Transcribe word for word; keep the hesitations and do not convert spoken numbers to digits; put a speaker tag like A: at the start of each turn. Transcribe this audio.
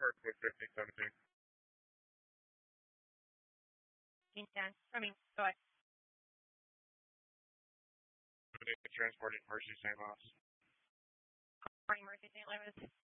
A: Parkwood fifty seventeen.
B: ten, I mean, go ahead.
A: Transporting Mercy Saint Louis.
B: Transporting Mercy Saint Louis.